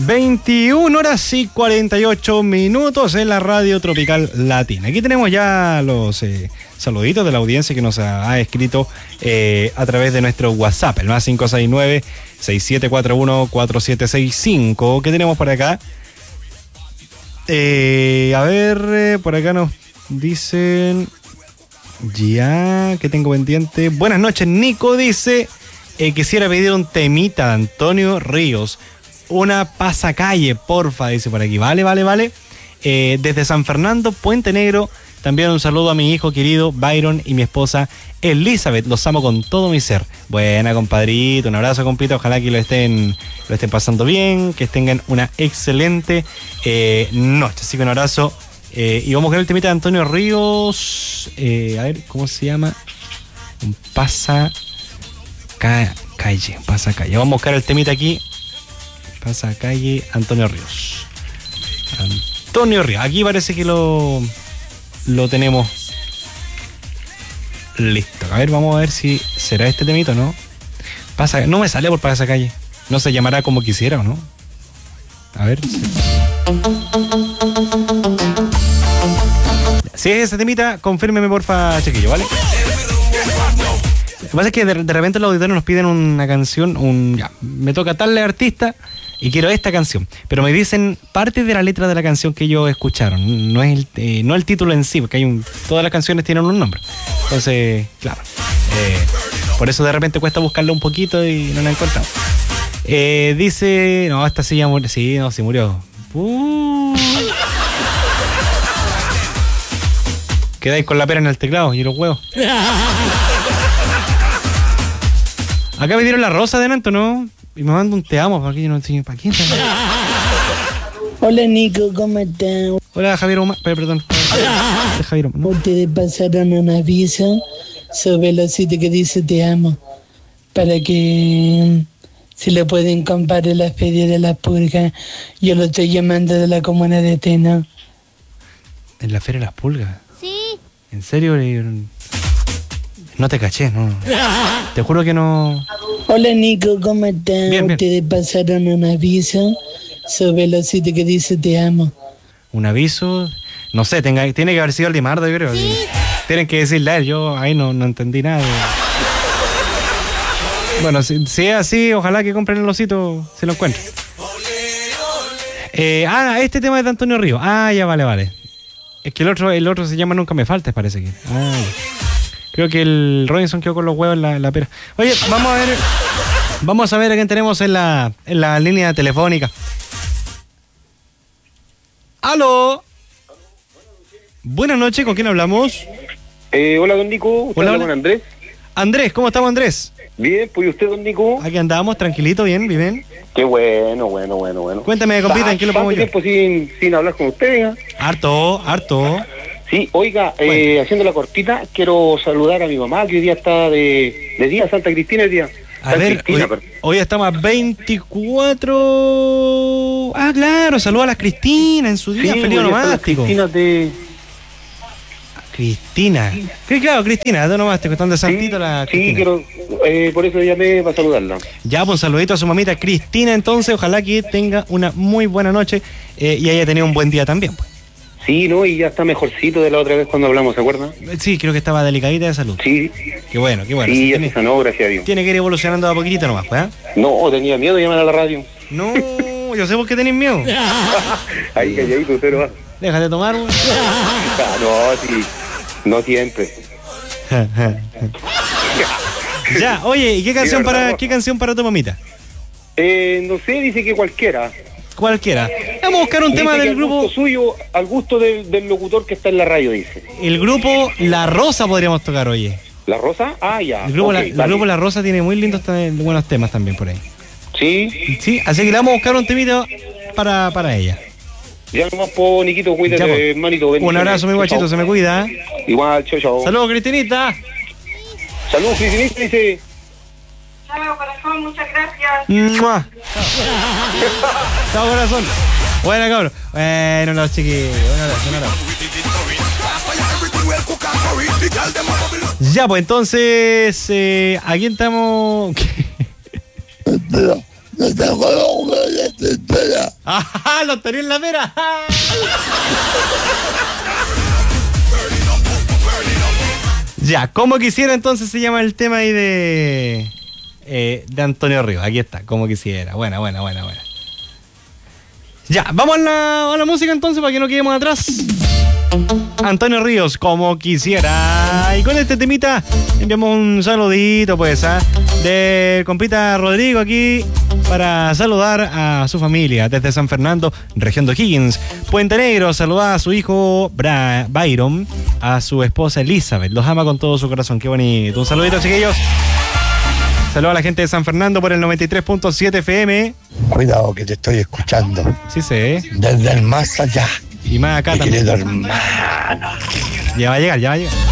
21 horas y 48 minutos en la radio Tropical Latina. Aquí tenemos ya los saluditos de la audiencia que nos ha escrito a través de nuestro WhatsApp, el más 569-6741-4765. ¿Qué tenemos por acá? A ver, por acá nos dicen... Ya, ¿qué tengo pendiente? Buenas noches, Nico dice... quisiera pedir un temita de Antonio Ríos. Una pasacalle, porfa, dice por aquí. Vale. Desde San Fernando, Puente Negro, también un saludo a mi hijo querido Byron y mi esposa Elizabeth. Los amo con todo mi ser. Buena, compadrito. Un abrazo, compita. Ojalá que lo estén pasando bien, que tengan una excelente noche. Así que un abrazo. Y vamos a ver el temita de Antonio Ríos. A ver, ¿cómo se llama? Un pasacalle. Vamos a buscar el temita aquí. Pasacalle, Antonio Ríos. Aquí parece que lo tenemos listo. A ver, vamos a ver si será este temito o no. No me sale por Pasacalle. No se llamará como quisiera o no. A ver. Si es ese temita, confírmeme porfa, chiquillo, ¿vale? Lo que pasa es que de repente los auditores nos piden una canción, ya, me toca tal artista y quiero esta canción, pero me dicen parte de la letra de la canción que ellos escucharon, no es el título en sí, porque todas las canciones tienen un nombre. Entonces, claro, por eso de repente cuesta buscarla un poquito y no la encontramos. Dice, no, esta sí ya murió, sí murió. Quedáis con la pera en el teclado y los huevos. Acá me dieron la rosa adelante, ¿no? Y me manda un te amo, para que yo no sé para quién. Hola Nico, ¿cómo estás? Hola Javier Omar, perdón. Javier Omar, ¿no? Ustedes pasaron un aviso sobre los sitios que dice te amo, para que si le pueden comprar en la feria de la pulgas. Yo lo estoy llamando de la comuna de Teno. ¿En la feria de las pulgas? Sí. ¿En serio? No te caché, no. Te juro que no. Hola Nico, ¿cómo están? Bien. Ustedes pasaron un aviso sobre los sitios que dice te amo. ¿Un aviso? No sé, tiene que haber sido el de Mardo, yo creo. Sí. Tienen que decirle a él, yo ahí no entendí nada. Bueno, si es así, ojalá que compren el osito, se lo encuentren. Este tema es de Antonio Ríos. Ya vale. Es que el otro se llama Nunca Me Faltes, parece que. Creo que el Robinson quedó con los huevos en la pera. Oye, vamos a ver a quién tenemos en la línea telefónica. ¡Aló! Buenas noches, ¿con quién hablamos? Hola, don Nico. Hola. Con Andrés. Andrés, ¿cómo estamos, Andrés? Bien, pues, ¿y usted, don Nico? Aquí andamos, tranquilito, bien. Qué bueno. Cuéntame, compita, ¿en qué lo pongo yo? Tiempo sin hablar con usted, ¿eh? Harto. Sí, oiga, Bueno. haciendo la cortita, quiero saludar a mi mamá, que hoy día está de día, Santa Cristina el día. A ver, hoy estamos a 24... claro, saluda a las Cristina en su día, feliz onomástico. Cristina. Claro, Cristina, de onomástico, están de santito la Cristina. Sí, quiero, por eso llamé para saludarla. Ya, pues un saludito a su mamita Cristina, entonces, ojalá que tenga una muy buena noche y haya tenido un buen día también, pues. Sí, ¿no? Y ya está mejorcito de la otra vez cuando hablamos, ¿se acuerdan? Sí, creo que estaba delicadita de salud. Sí. Qué bueno. Sí, ya se sanó, gracias a Dios. Tiene que ir evolucionando a poquitito nomás, pues, No, tenía miedo de llamar a la radio. No, yo sé por qué tenés miedo. Ahí calladito, pero va. Déjate tomar, güey. No, sí, no siempre. Ya, oye, ¿y qué canción para tu mamita? No sé, dice que cualquiera. Cualquiera. Vamos a buscar un tema del grupo. Suyo, al gusto del locutor que está en la radio, dice. El grupo La Rosa podríamos tocar, oye. ¿La Rosa? Ya. El grupo, Okay, el grupo La Rosa tiene muy lindos buenos temas también por ahí. Sí. Sí, así que le vamos a buscar un temito para ella. Ya nomás, po, Niquito, cuídate, Ya, hermanito. Un abrazo, mi guachito, se me cuida. Igual, chao. Saludos, Cristinita. Saludos, Cristinita, dice. Chao, corazón, muchas gracias. ¡Mua! Chao, corazón. Buena, cabrón. Bueno, los chiquillos. Ya, pues entonces, ¿a quién estamos? Espera. ¡Ah! ¡Lo tenía en la pera! Ya, como quisiera entonces se llama el tema ahí de Antonio Ríos. Aquí está, como quisiera. Buena. Ya, vamos a la música entonces para que no quedemos atrás. Antonio Ríos, como quisiera. Y con este temita enviamos un saludito pues de compita Rodrigo aquí para saludar a su familia desde San Fernando, región de O'Higgins. Puente Negro, saludar a su hijo Byron, a su esposa Elizabeth. Los ama con todo su corazón, qué bonito. Un saludito, chiquillos. Saludos a la gente de San Fernando por el 93.7 FM. Cuidado que te estoy escuchando. Sí sé. Desde el más allá. Y más acá mi también. querido hermano. Ya va a llegar.